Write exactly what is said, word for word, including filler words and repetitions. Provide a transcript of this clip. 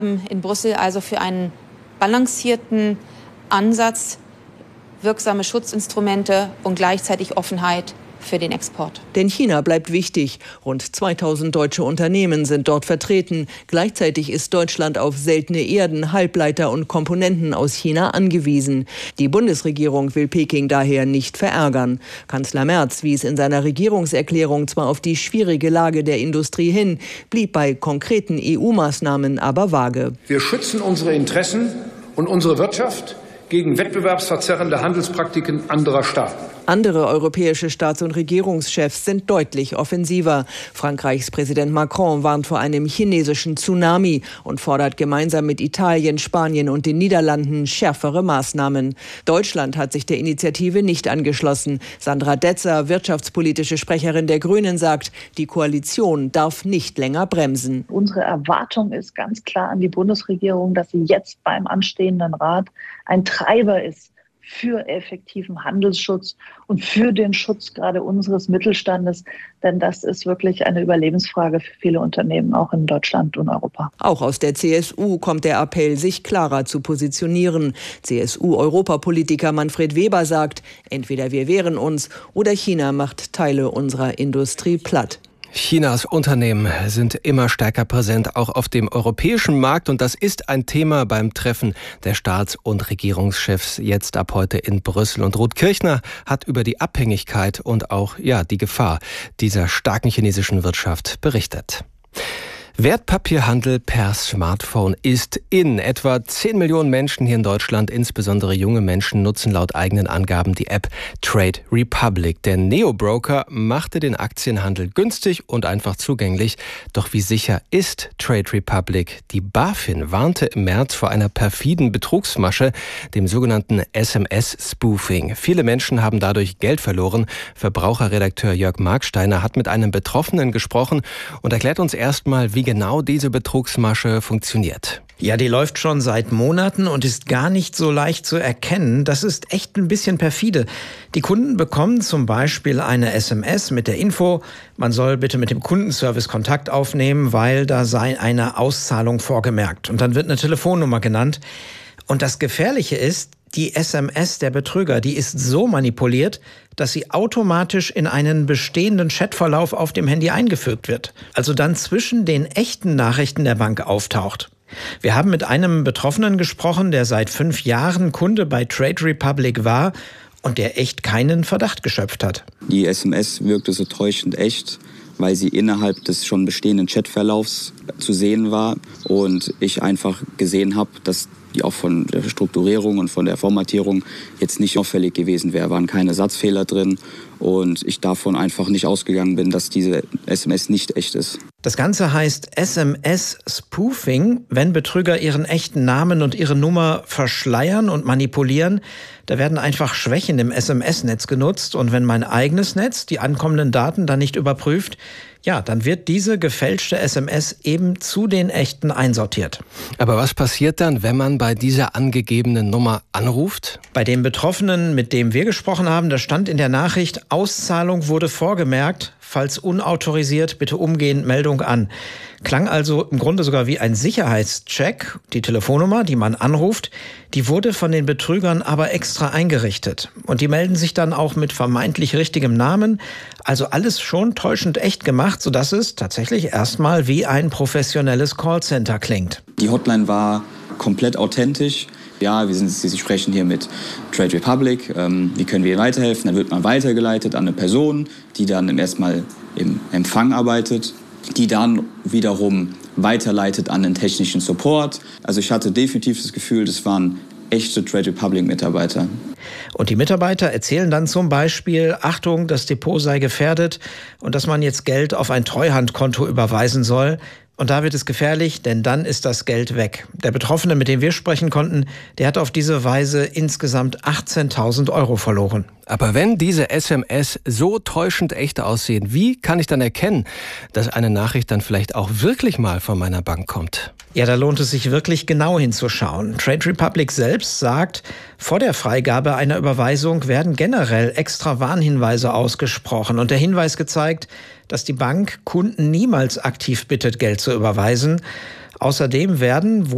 In Brüssel also für einen balancierten Ansatz, wirksame Schutzinstrumente und gleichzeitig Offenheit für den Export. Denn China bleibt wichtig. Rund zweitausend deutsche Unternehmen sind dort vertreten. Gleichzeitig ist Deutschland auf seltene Erden, Halbleiter und Komponenten aus China angewiesen. Die Bundesregierung will Peking daher nicht verärgern. Kanzler Merz wies in seiner Regierungserklärung zwar auf die schwierige Lage der Industrie hin, blieb bei konkreten E U-Maßnahmen aber vage. Wir schützen unsere Interessen und unsere Wirtschaft gegen wettbewerbsverzerrende Handelspraktiken anderer Staaten. Andere europäische Staats- und Regierungschefs sind deutlich offensiver. Frankreichs Präsident Macron warnt vor einem chinesischen Tsunami und fordert gemeinsam mit Italien, Spanien und den Niederlanden schärfere Maßnahmen. Deutschland hat sich der Initiative nicht angeschlossen. Sandra Detzer, wirtschaftspolitische Sprecherin der Grünen, sagt, die Koalition darf nicht länger bremsen. Unsere Erwartung ist ganz klar an die Bundesregierung, dass sie jetzt beim anstehenden Rat ein Treiber ist für effektiven Handelsschutz und für den Schutz gerade unseres Mittelstandes. Denn das ist wirklich eine Überlebensfrage für viele Unternehmen, auch in Deutschland und Europa. Auch aus der C S U kommt der Appell, sich klarer zu positionieren. C S U-Europapolitiker Manfred Weber sagt, entweder wir wehren uns oder China macht Teile unserer Industrie platt. Chinas Unternehmen sind immer stärker präsent, auch auf dem europäischen Markt. Und das ist ein Thema beim Treffen der Staats- und Regierungschefs jetzt ab heute in Brüssel. Und Ruth Kirchner hat über die Abhängigkeit und auch ja die Gefahr dieser starken chinesischen Wirtschaft berichtet. Wertpapierhandel per Smartphone ist in. Etwa zehn Millionen Menschen hier in Deutschland, insbesondere junge Menschen, nutzen laut eigenen Angaben die App Trade Republic. Der Neo-Broker machte den Aktienhandel günstig und einfach zugänglich. Doch wie sicher ist Trade Republic? Die BaFin warnte im März vor einer perfiden Betrugsmasche, dem sogenannten S M S-Spoofing. Viele Menschen haben dadurch Geld verloren. Verbraucherredakteur Jörg Marksteiner hat mit einem Betroffenen gesprochen und erklärt uns erstmal, wie genau diese Betrugsmasche funktioniert. Ja, die läuft schon seit Monaten und ist gar nicht so leicht zu erkennen. Das ist echt ein bisschen perfide. Die Kunden bekommen zum Beispiel eine S M S mit der Info, man soll bitte mit dem Kundenservice Kontakt aufnehmen, weil da sei eine Auszahlung vorgemerkt. Und dann wird eine Telefonnummer genannt. Und das Gefährliche ist, die S M S der Betrüger, die ist so manipuliert, dass sie automatisch in einen bestehenden Chatverlauf auf dem Handy eingefügt wird. Also dann zwischen den echten Nachrichten der Bank auftaucht. Wir haben mit einem Betroffenen gesprochen, der seit fünf Jahren Kunde bei Trade Republic war und der echt keinen Verdacht geschöpft hat. Die S M S wirkte so täuschend echt, weil sie innerhalb des schon bestehenden Chatverlaufs zu sehen war und ich einfach gesehen habe, dass die auch von der Strukturierung und von der Formatierung jetzt nicht auffällig gewesen wäre. Waren keine Satzfehler drin und ich davon einfach nicht ausgegangen bin, dass diese S M S nicht echt ist. Das Ganze heißt S M S-Spoofing, wenn Betrüger ihren echten Namen und ihre Nummer verschleiern und manipulieren. Da werden einfach Schwächen im S M S-Netz genutzt und wenn mein eigenes Netz die ankommenden Daten dann nicht überprüft, ja, dann wird diese gefälschte S M S eben zu den echten einsortiert. Aber was passiert dann, wenn man bei dieser angegebenen Nummer anruft? Bei dem Betroffenen, mit dem wir gesprochen haben, da stand in der Nachricht, Auszahlung wurde vorgemerkt, falls unautorisiert, bitte umgehend Meldung an. Klang also im Grunde sogar wie ein Sicherheitscheck. Die Telefonnummer, die man anruft, die wurde von den Betrügern aber extra eingerichtet. Und die melden sich dann auch mit vermeintlich richtigem Namen. Also alles schon täuschend echt gemacht, sodass es tatsächlich erstmal wie ein professionelles Callcenter klingt. Die Hotline war komplett authentisch. Ja, wir sind, Sie sprechen hier mit Trade Republic. Ähm, wie können wir Ihnen weiterhelfen? Dann wird man weitergeleitet an eine Person, die dann erstmal im Empfang arbeitet, die dann wiederum weiterleitet an den technischen Support. Also ich hatte definitiv das Gefühl, das waren echte Trade Republic-Mitarbeiter. Und die Mitarbeiter erzählen dann zum Beispiel, Achtung, das Depot sei gefährdet und dass man jetzt Geld auf ein Treuhandkonto überweisen soll. Und da wird es gefährlich, denn dann ist das Geld weg. Der Betroffene, mit dem wir sprechen konnten, der hat auf diese Weise insgesamt achtzehntausend Euro verloren. Aber wenn diese S M S so täuschend echt aussehen, wie kann ich dann erkennen, dass eine Nachricht dann vielleicht auch wirklich mal von meiner Bank kommt? Ja, da lohnt es sich wirklich genau hinzuschauen. Trade Republic selbst sagt, vor der Freigabe einer Überweisung werden generell extra Warnhinweise ausgesprochen und der Hinweis gezeigt, dass die Bank Kunden niemals aktiv bittet, Geld zu überweisen. Außerdem werden